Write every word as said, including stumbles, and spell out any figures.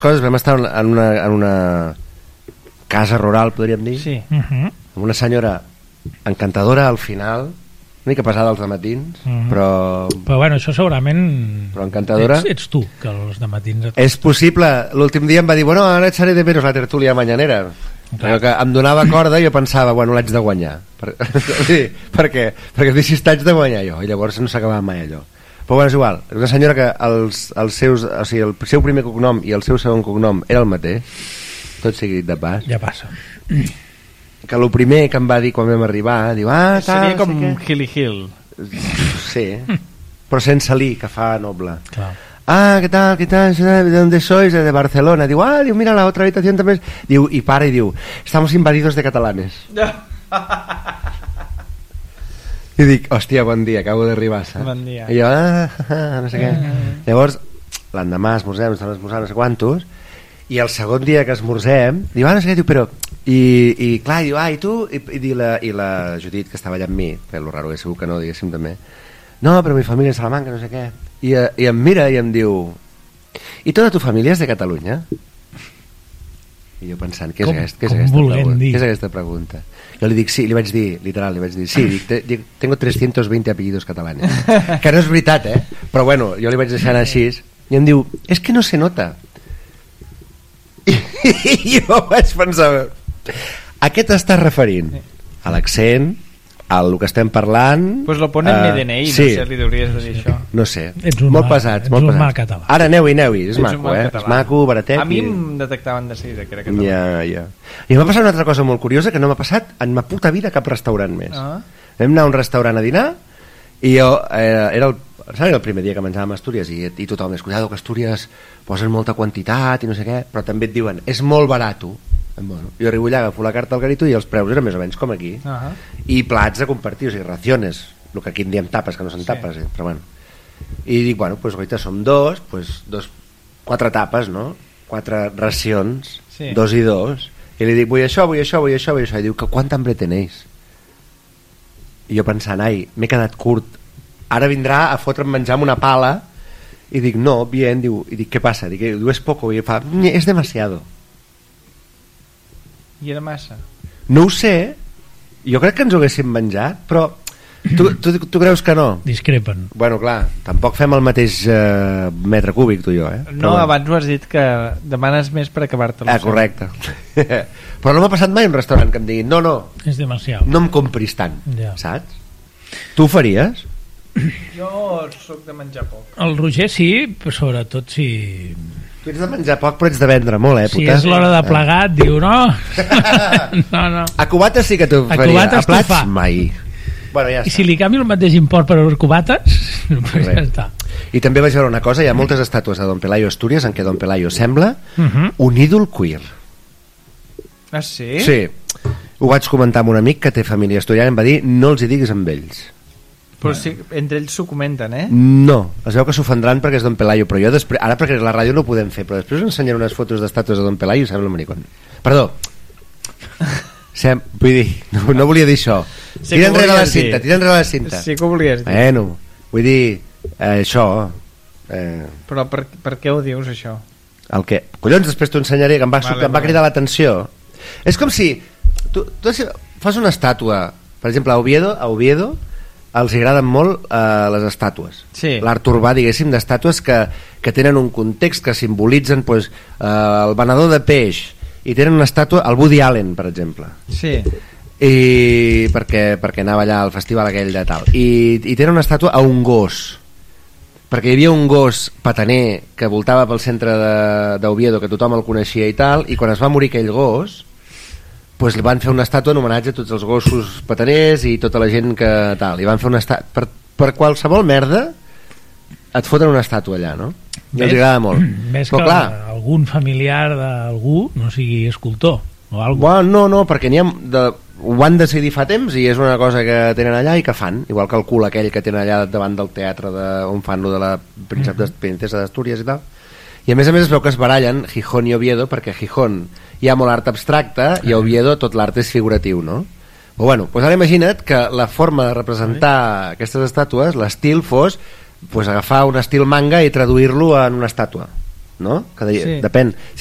coses, vam estar en una, en una casa rural, podríem dir, sí. uh-huh. amb una senyora encantadora al final, una mica pesada als dematins, uh-huh. però... Però bueno, això segurament... Però encantadora. Ets, ets tu, que els dematins... És possible. L'últim dia em va dir, bueno, ara echaré de menos la tertúlia mañanera. Però que em donava corda i jo pensava, bueno, l'haig de guanyar. Per, per què? Perquè deixis t'haig de guanyar jo, i llavors no s'acabava mai allò. Però bueno, és igual, és una senyora que els, els seus, o sigui, el seu primer cognom i el seu segon cognom era el mateix, tot seguit de pas. Ja passa. Que el primer que em va dir quan vam arribar, diu, ah, tal, seria com no sé Hilly Hill. Sí, però sense l'I, que fa noble. Clar. Ah, ¿qué tal? ¿Qué tal? ¿De dónde sois? De Barcelona. Digo, ah, digo, mira, la otra habitación también. Digo, y para y digo, estamos invadidos de catalanes. I dic, hòstia, bon dia, acabo d'arribar, saps? Bon dia. I jo, ah, ah, no sé què. Llavors, l'endemà esmorzem, estem esmorzant no sé quantos, i el segon dia que esmorzem, diu, ah, no sé què, diu, però... I, i clar, diu, ah, i tu? I, i, i, la, i la Judit, que estava allà amb mi, que el raro que segur que no, diguéssim, també, no, però mi família és Salamanca, no sé què. I, i em mira i em diu, i tota tu família és de Catalunya? I jo pensant, què és, com, aquest, què és, aquesta, pregunta? Dir? Què és aquesta pregunta? Jo li dic, sí, li vaig dir, literal, li vaig dir, sí, dic, te, dic, tengo trescientos veinte apellidos catalanes. Que no és veritat, eh? Però bueno, jo li vaig deixar anar així, i em diu, és que no se nota. I, i jo vaig pensar, a què t'estàs referint? A l'accent, al que estem parlant... Pues lo pone en mi D N I, sí. no sé, li hauries de dir això. No sé, molt mal, pesats, molt pesats. Mal català. Ara aneu-hi, aneu-hi, és ets maco, eh? És maco, baratet. A mi em detectaven de seguida que era català. Ja, ja. I m'ha passat una altra cosa molt curiosa que no m'ha passat en ma puta vida cap restaurant més. Ah. Vam anar a un restaurant a dinar i jo, eh, era el, saps, el primer dia que menjàvem a Astúries i, i tothom és, cuidado que Astúries posen molta quantitat i no sé què, però també et diuen, és molt barato. Bueno, jo arribo allà, agafo la carta al garito i els preus eren més o menys com aquí. Uh -huh. I plats a compartir, o sigui, raciones, el que aquí en diem tapes, que no són sí. tapes, eh? Però bueno. I dic, bueno, pues ahorita som dos, pues dos, quatre tapes, no? Quatre racions, sí. dos i dos. I li dic, vull això, vull això, vull això, vull això. I diu, que quanta hambre tenéis? I jo pensant, ai, m'he quedat curt. Ara vindrà a fotre'm menjar amb una pala. I dic, no, bien, diu, i dic, què passa? Dic, diu, és poco. I fa, és demasiado. I era massa? No ho sé, jo crec que ens ho haguéssim menjat, però tu, tu, tu creus que no? Discrepen. Bueno, clar, tampoc fem el mateix eh, metre cúbic tu i jo, eh? No, bueno. Abans ho has dit que demanes més per acabar-te-lo. Ah, correcte. Però no m'ha passat mai un restaurant que em diguin, no, no, és demasiado. No em compris tant, ja. Saps? Tu ho faries? Jo sóc de menjar poc. El Roger sí, però sobretot si... Tu ets de menjar poc però ets de vendre molt, eh, puta? Si és l'hora de plegar et diu no. no, no. A cubates sí que t'ho faria, a plats fa. Mai. Bueno, ja I si li canvio el mateix import per les cubates, pues ja està. I també vaig veure una cosa, hi ha moltes estàtues de Don Pelayo Astúries en què Don Pelayo sembla uh-huh. un ídol queer. Ah, sí? Sí. Ho vaig comentar amb un amic que té família asturiana i em va dir, no els hi diguis amb ells. Però sí, entre ells s'ho comenten, eh? No, es veu que s'ofendran perquè és Don Pelayo, però jo després, ara perquè la ràdio no ho podem fer, però després ensenyaré unes fotos d'estàtues de Don Pelayo i sembla un maricón. Perdó. Sem, vull dir, no, no volia dir això. Sí, tira enrere la cinta, tira enrere la cinta. Sí que ho volies dir. Bueno, vull dir, eh, això... Eh, però per, per què ho dius, això? El que... Collons, després t'ho ensenyaré, que em va, vale, em va cridar l'atenció. És com si... Tu, tu fas una estàtua, per exemple, a Oviedo, a Oviedo els agraden molt eh, les estàtues, sí. L'art urbà, diguéssim, d'estàtues que, que tenen un context, que simbolitzen pues, eh, el venedor de peix, i tenen una estàtua, el Woody Allen, per exemple, sí. I perquè, perquè anava allà al festival aquell de tal, i, i tenen una estàtua a un gos, perquè hi havia un gos pataner que voltava pel centre d'Oviedo, que tothom el coneixia i tal, i quan es va morir aquell gos, pues li van fer una estàtua en homenatge a tots els gossos pataners i tota la gent que tal, i van fer una estàtua per, per qualsevol merda et foten una estàtua allà, no? I els agrada molt. Ves però que clar, algun familiar d'algú no sigui escultor o algú. Bueno, no, no, perquè n'hi ha de, ho van decidir fa temps i és una cosa que tenen allà i que fan, igual que el cul aquell que tenen allà davant del teatre de, on fan lo de la princesa mm-hmm. d'Astúries i tal. I a més a més es veu que es barallen Gijón i Oviedo, perquè a Gijón hi ha molt art abstracte i a Oviedo tot l'art és figuratiu, no? Però bueno, doncs ara imagina't que la forma de representar aquestes estàtues, l'estil fos pues, agafar un estil manga i traduir-lo en una estàtua. no? Que deia, Sí. depèn.